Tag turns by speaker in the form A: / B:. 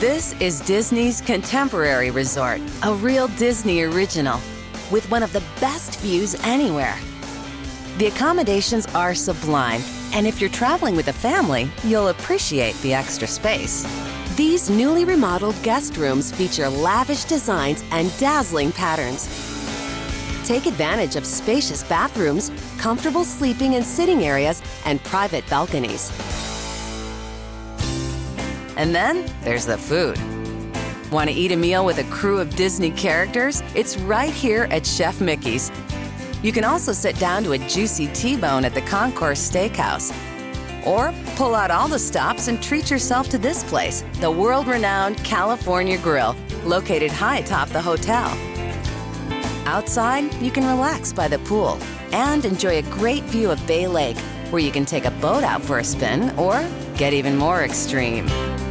A: This is Disney's Contemporary Resort, a real Disney original, with one of the best views anywhere. The accommodations are sublime, and if you're traveling with a family, you'll appreciate the extra space. These newly remodeled guest rooms feature lavish designs and dazzling patterns. Take advantage of spacious bathrooms, comfortable sleeping and sitting areas, and private balconies. And then there's the food. Want to eat a meal with a crew of Disney characters? It's right here at Chef Mickey's. You can also sit down to a juicy T-bone at the Concourse Steakhouse. Or pull out all the stops and treat yourself to this place, the world-renowned California Grill, located high atop the hotel. Outside, you can relax by the pool and enjoy a great view of Bay Lake, where you can take a boat out for a spin or get even more extreme.